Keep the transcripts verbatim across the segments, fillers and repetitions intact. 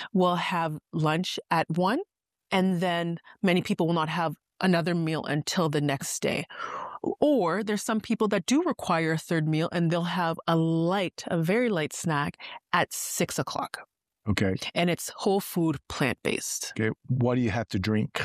will have lunch at one, and then many people will not have another meal until the next day. Or there's some people that do require a third meal, and they'll have a light, a very light snack at six o'clock. Okay. And it's whole food, plant-based. Okay. What do you have to drink?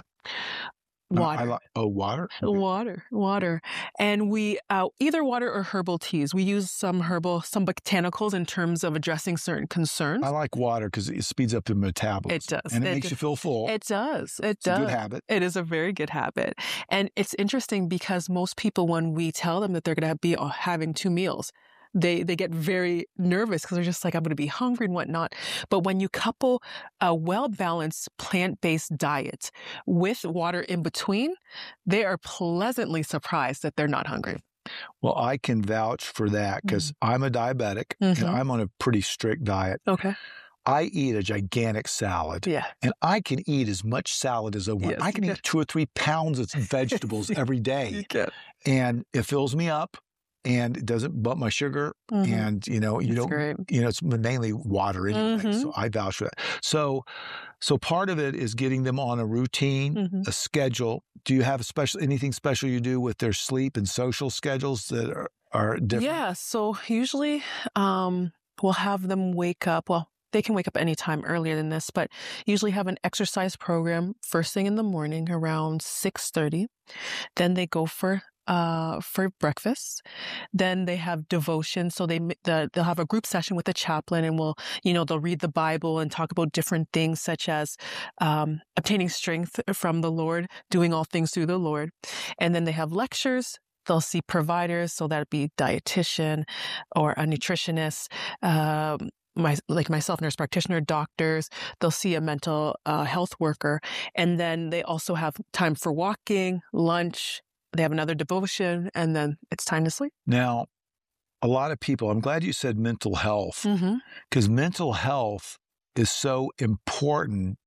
Water. I, I like, oh, water? Okay. Water, water. And we, uh, either water or herbal teas. We use some herbal, some botanicals in terms of addressing certain concerns. I like water because it speeds up the metabolism. It does. And it, It makes d- you feel full. It does. It It's does. a good habit. It is a very good habit. And it's interesting because most people, when we tell them that they're going to be having two meals, they they get very nervous because they're just like, I'm going to be hungry and whatnot. But when you couple a well-balanced plant-based diet with water in between, they are pleasantly surprised that they're not hungry. Well, I can vouch for that because I'm a diabetic and Mhm. I'm on a pretty strict diet. Okay. I eat a gigantic salad. Yeah. And I can eat as much salad as I want. Yes, I can you eat two or three pounds of vegetables every day. can. And it fills me up. And it doesn't bump my sugar, Mhm. and you know you That's don't, great. you know it's mainly water anyway. Mhm. So I vouch for that. So, so part of it is getting them on a routine, Mhm. a schedule. Do you have a special anything special you do with their sleep and social schedules that are, are different? Yeah. So usually um, we'll have them wake up. Well, they can wake up anytime earlier than this, but usually have an exercise program first thing in the morning around six thirty. Then they go for uh, for breakfast. Then they have devotion. So they, the, they'll have a group session with the chaplain, and we'll, you know, they'll read the Bible and talk about different things such as um, obtaining strength from the Lord, doing all things through the Lord. And then they have lectures. They'll see providers. So that'd be dietitian or a nutritionist, um, my, like myself, nurse practitioner, doctors. They'll see a mental uh, health worker. And then they also have time for walking, lunch. They have another devotion, and then it's time to sleep. Now, a lot of people, I'm glad you said mental health, Mm-hmm. because mental health is so important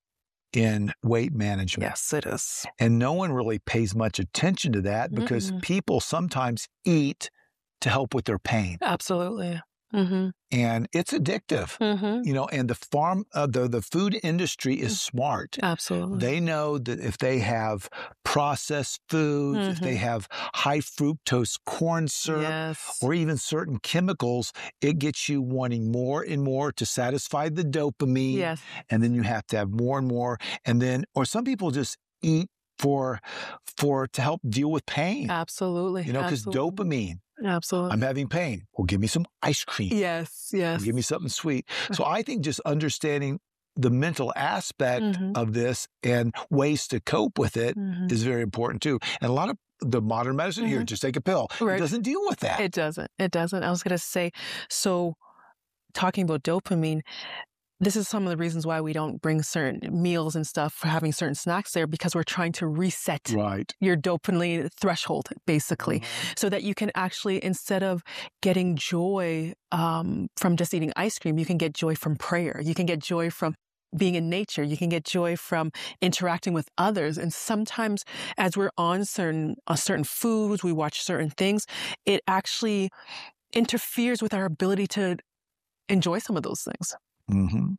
in weight management. Yes, it is. And no one really pays much attention to that because Mm-mm. people sometimes eat to help with their pain. Absolutely. Mm-hmm. And it's addictive. Mm-hmm. You know, and the farm, uh, the, the food industry is smart. Absolutely. They know that if they have processed foods, if they Mhm. have high fructose corn syrup, Yes. or even certain chemicals, it gets you wanting more and more to satisfy the dopamine. Yes. And then you have to have more and more. And then, or some people just eat for, for, to help deal with pain. Absolutely. You know, because Absolutely. dopamine, Absolutely. I'm having pain. Well, give me some ice cream. Yes. Yes. Give me something sweet. So I think just understanding the mental aspect Mhm. of this and ways to cope with it Mhm. is very important too. And a lot of the modern medicine here, Mhm. just take a pill. Right. It doesn't deal with that. It doesn't. It doesn't. I was going to say, so talking about dopamine, this is some of the reasons why we don't bring certain meals and stuff for having certain snacks there, because we're trying to reset Right. your dopamine threshold, basically, Mm-hmm. so that you can actually, instead of getting joy um, from just eating ice cream, you can get joy from prayer. You can get joy from being in nature. You can get joy from interacting with others. And sometimes as we're on certain, uh, certain foods, we watch certain things, it actually interferes with our ability to enjoy some of those things. Mm-hmm.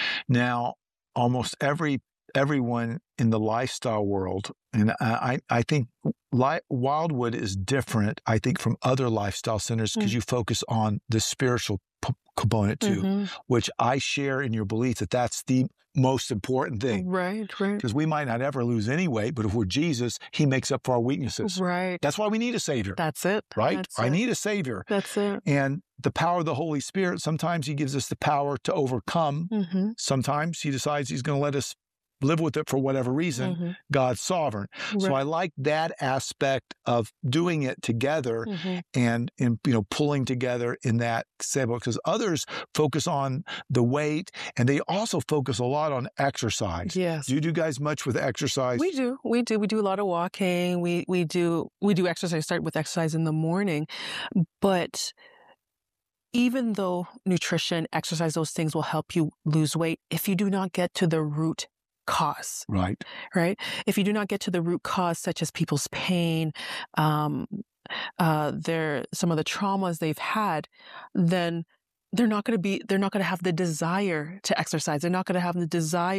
Now, almost every everyone in the lifestyle world, and I, I think li- Wildwood is different, I think, from other lifestyle centers because Mm. you focus on the spiritual p- component too, Mhm. which I share in your belief that that's the most important thing. Right, right, Because we might not ever lose any weight, but if we're Jesus, he makes up for our weaknesses. right. That's why we need a savior, That's it. right? That's I it. need a savior. That's it. And the power of the Holy Spirit, sometimes he gives us the power to overcome. Mm-hmm. Sometimes he decides he's going to let us live with it for whatever reason. Mm-hmm. God's sovereign. So I like that aspect of doing it together Mm-hmm. and, in, you know, pulling together in that sample, because others focus on the weight and they also focus a lot on exercise. Yes. Do you do guys much with exercise? We do. We do. We do a lot of walking. We we do we do exercise. Start with exercise in the morning. But even though nutrition, exercise, those things will help you lose weight, if you do not get to the root cause, Right. right? If you do not get to the root cause, such as people's pain, um, uh, their some of the traumas they've had, then they're not going to be, they're not going to have the desire to exercise. They're not going to have the desire